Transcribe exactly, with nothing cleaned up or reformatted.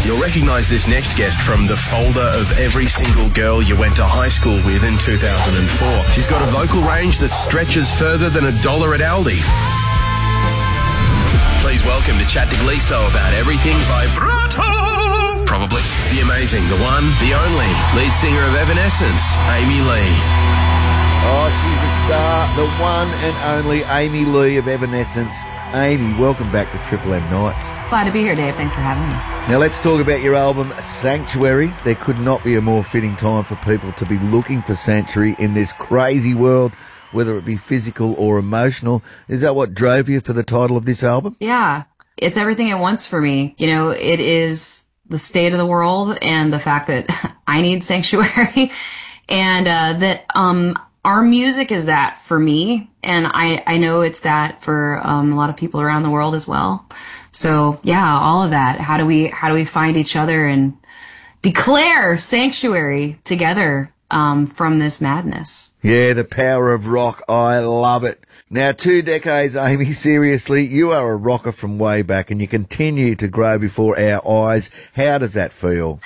You'll recognise this next guest from the folder of every single girl you went to high school with in two thousand four. She's got a vocal range that stretches further than a dollar at Aldi. Please welcome to Chat to Gleeso about everything vibrato. Probably. The amazing, the one, the only, lead singer of Evanescence, Amy Lee. Oh, she's a star, the one and only Amy Lee of Evanescence. Amy, welcome back to Triple M Nights. Glad to be here, Dave. Thanks for having me. Now let's talk about your album, Sanctuary. There could not be a more fitting time for people to be looking for sanctuary in this crazy world, whether it be physical or emotional. Is that what drove you for the title of this album? Yeah, it's everything at once for me. You know, it is the state of the world and the fact that I need sanctuary and uh, that um, our music is that for me. And I, I know it's that for um, a lot of people around the world as well. So yeah, all of that. How do we, how do we find each other and declare sanctuary together um, from this madness? Yeah, the power of rock. I love it. Now, two decades, Amy, seriously, you are a rocker from way back and you continue to grow before our eyes. How does that feel?